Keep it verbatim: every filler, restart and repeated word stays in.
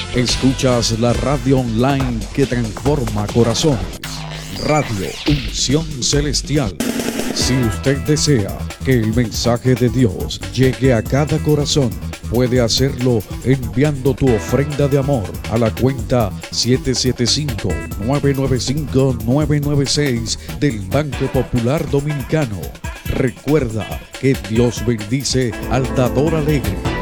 Escuchas la radio online que transforma corazones. Radio Unción Celestial. Si usted desea que el mensaje de Dios llegue a cada corazón, puede hacerlo enviando tu ofrenda de amor a la cuenta siete siete cinco, nueve nueve cinco, nueve nueve seis del Banco Popular Dominicano. Recuerda que Dios bendice al dador alegre.